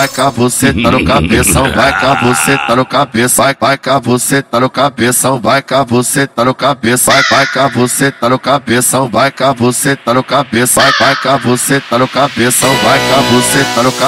cá você tá no cabeção, vai cá você tá no cabeça, vai cá você tá no cabeção, vai cá você tá no cabeça, vai cá você tá no cabeção, vai cá você tá no cabeça, vai cá você tá no cabeção, vai cá você tá no cabeça.